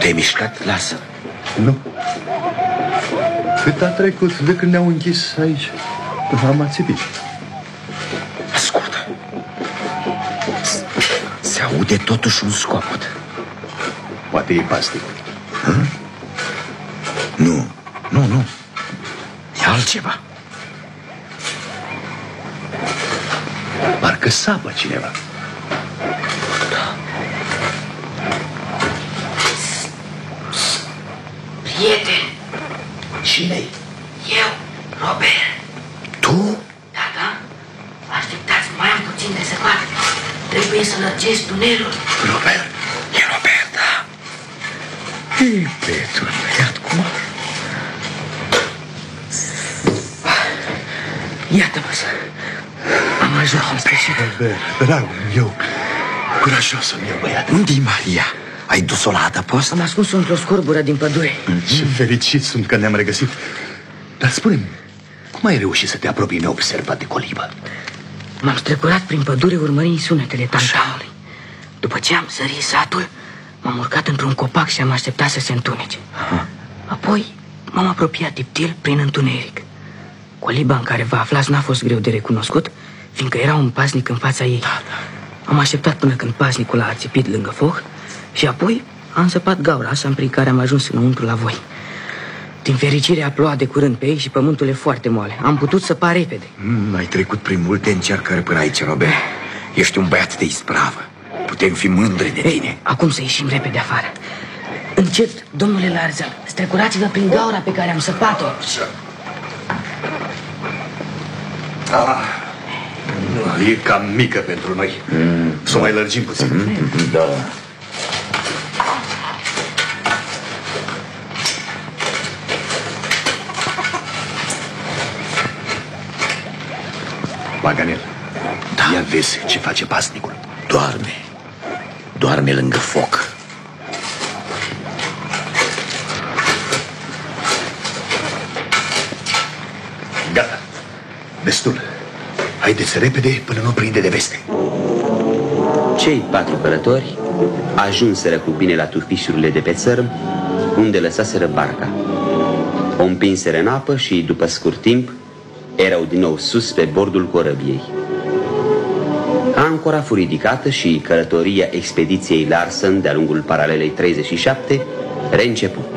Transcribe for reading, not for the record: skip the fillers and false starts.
te-ai mișcat? Lasă. Nu. Cât a trecut de când ne-au închis aici? Am ațipit. Ascultă. Se aude totuși un scopot. Poate e pastic. Nu. E altceva. Parcă sapă cineva. Prieten. Cine-i? Eu, Robert. Tu? Da. Așteptați, mai am puțin de săpat. Trebuie să lărgesc tunelul. Robert. E Robert, da. Ei, Petru, iată cum a... Iată-mă să... Am ajuns în sfârșit. Robert, dragul meu, curajosul meu băiat. Unde-i Maria? Ai dus-o la adăpost? Am ascuns-o într-o scorbură din pădure. Ce fericit sunt că ne-am regăsit. Dar spune-mi, cum ai reușit să te apropii neobservat de colibă? M-am strecurat prin pădure urmărind sunetele tantamului. După ce am sărit satul, m-am urcat într-un copac și am așteptat să se întunece. Apoi m-am apropiat tiptil prin întuneric. Coliba în care vă aflați n-a fost greu de recunoscut, fiindcă era un pasnic în fața ei. Am așteptat până când pasnicul a ațipit lângă foc și apoi am săpat gaura asta prin care am ajuns înăuntru la voi. Din fericire a plouat de curând pe ei și pământul e foarte moale. Am putut săpa repede. Ai trecut prin multe încercări până aici, Robert. Ești un băiat de ispravă. Putem fi mândri de tine. Acum să ieșim repede afară. Încet, domnule Larzan, strecurați-vă prin gaura pe care am săpat-o. E cam mică pentru noi. Să o mai lărgim puțin. Da. Paganel, ia vezi ce face pasnicul. Doarme lângă foc. Gata, destul. Haideți repede până nu prinde de veste. Cei 4 călători ajunseră cu bine la tufișurile de pe țărm, unde lăsaseră barca. O împinseră în apă și, după scurt timp, erau din nou sus pe bordul corăbiei. Ancora fu ridicată și călătoria expediției Larsen de-a lungul paralelei 37 reîncepu.